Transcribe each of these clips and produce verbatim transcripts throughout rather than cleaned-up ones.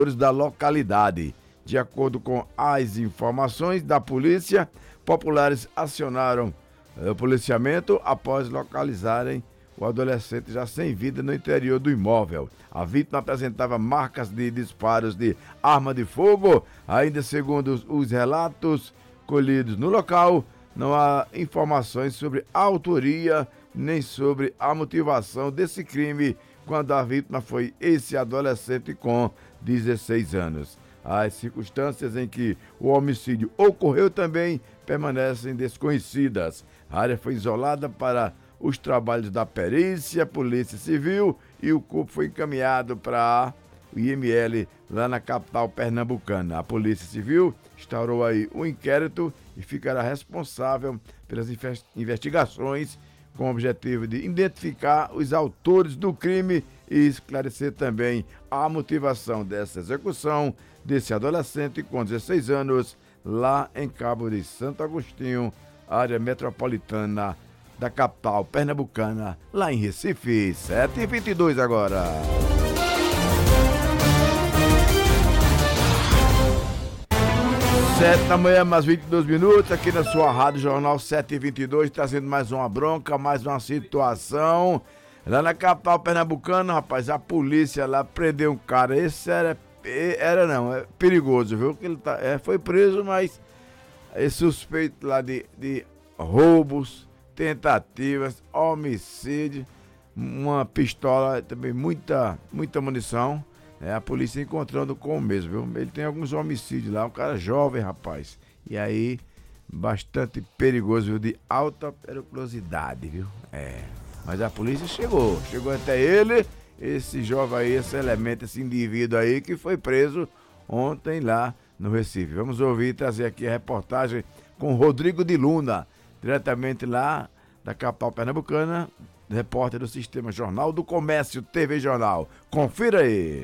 da localidade. De acordo com as informações da polícia, populares acionaram o policiamento após localizarem o adolescente já sem vida no interior do imóvel. A vítima apresentava marcas de disparos de arma de fogo. Ainda segundo os, os relatos colhidos no local, não há informações sobre a autoria nem sobre a motivação desse crime quando a vítima foi esse adolescente com dezesseis anos. As circunstâncias em que o homicídio ocorreu também permanecem desconhecidas. A área foi isolada para os trabalhos da perícia, Polícia Civil, e o corpo foi encaminhado para o I M L lá na capital pernambucana. A Polícia Civil instaurou aí um inquérito e ficará responsável pelas investigações com o objetivo de identificar os autores do crime e esclarecer também a motivação dessa execução desse adolescente com dezesseis anos lá em Cabo de Santo Agostinho, área metropolitana da capital pernambucana, lá em Recife. sete e vinte e dois agora. Sete da manhã, mais vinte e dois minutos, aqui na sua Rádio Jornal sete e vinte e dois, trazendo mais uma bronca, mais uma situação. Lá na capital pernambucana, rapaz, a polícia lá prendeu um cara. Esse era, era não, é perigoso, viu? Que ele tá, é, foi preso, mas é suspeito lá de, de roubos, tentativas, homicídio, uma pistola, também muita, muita munição. É, a polícia encontrando com o mesmo, viu? Ele tem alguns homicídios lá, um cara jovem, rapaz. E aí, bastante perigoso, viu? De alta periculosidade, viu? É. Mas a polícia chegou, chegou até ele, esse jovem aí, esse elemento, esse indivíduo aí que foi preso ontem lá no Recife. Vamos ouvir e trazer aqui a reportagem com Rodrigo de Luna, diretamente lá da capital pernambucana, repórter do Sistema Jornal do Comércio, T V Jornal. Confira aí.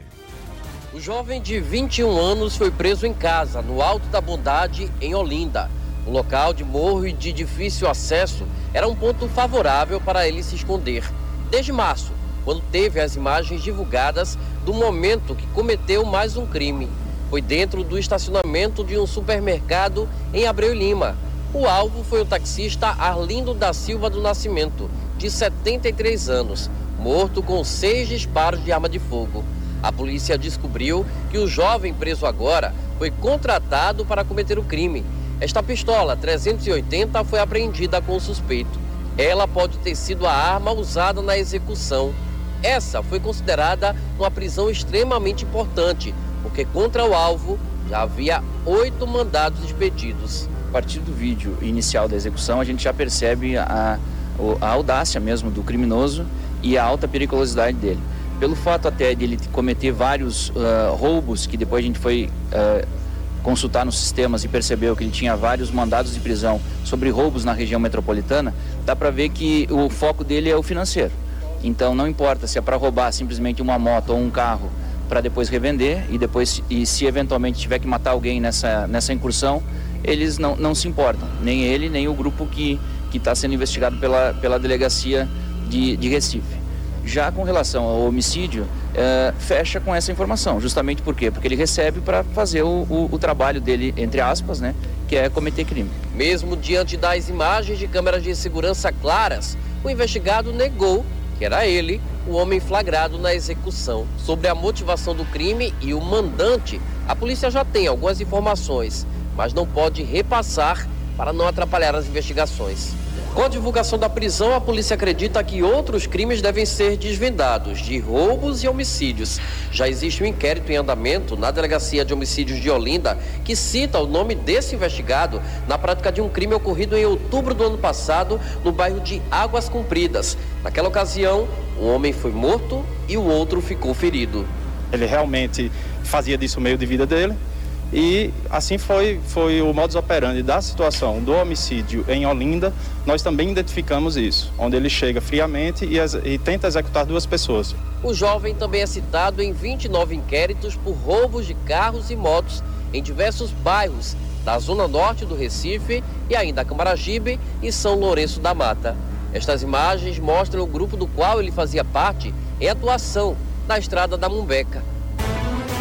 O jovem de vinte e um anos foi preso em casa, no Alto da Bondade, em Olinda. O local de morro e de difícil acesso era um ponto favorável para ele se esconder. Desde março, quando teve as imagens divulgadas do momento que cometeu mais um crime. Foi dentro do estacionamento de um supermercado em Abreu Lima. O alvo foi o taxista Arlindo da Silva do Nascimento, de setenta e três anos, morto com seis disparos de arma de fogo. A polícia descobriu que o jovem preso agora foi contratado para cometer o crime. Esta pistola trezentos e oitenta foi apreendida com o suspeito. Ela pode ter sido a arma usada na execução. Essa foi considerada uma prisão extremamente importante, porque contra o alvo já havia oito mandados expedidos. A partir do vídeo inicial da execução, a gente já percebe a, a audácia mesmo do criminoso e a alta periculosidade dele. Pelo fato até de ele cometer vários uh, roubos, que depois a gente foi uh, consultar nos sistemas e percebeu que ele tinha vários mandados de prisão sobre roubos na região metropolitana, dá para ver que o foco dele é o financeiro. Então não importa se é para roubar simplesmente uma moto ou um carro para depois revender e depois, e se eventualmente tiver que matar alguém nessa, nessa incursão, eles não, não se importam, nem ele, nem o grupo que está sendo investigado pela, pela delegacia de, de Recife. Já com relação ao homicídio, é, fecha com essa informação, justamente por quê? Porque ele recebe para fazer o, o, o trabalho dele, entre aspas, né, que é cometer crime. Mesmo diante das imagens de câmeras de segurança claras, o investigado negou que era ele o homem flagrado na execução. Sobre a motivação do crime e o mandante, a polícia já tem algumas informações, mas não pode repassar para não atrapalhar as investigações. Com a divulgação da prisão, a polícia acredita que outros crimes devem ser desvendados, de roubos e homicídios. Já existe um inquérito em andamento na Delegacia de Homicídios de Olinda, que cita o nome desse investigado na prática de um crime ocorrido em outubro do ano passado, no bairro de Águas Compridas. Naquela ocasião, um homem foi morto e o outro ficou ferido. Ele realmente fazia disso o meio de vida dele. E assim foi, foi o modus operandi da situação do homicídio em Olinda. Nós também identificamos isso, onde ele chega friamente e, e tenta executar duas pessoas. O jovem também é citado em vinte e nove inquéritos por roubos de carros e motos em diversos bairros da zona norte do Recife e ainda Camaragibe e São Lourenço da Mata. Estas imagens mostram o grupo do qual ele fazia parte em atuação na estrada da Mumbeca.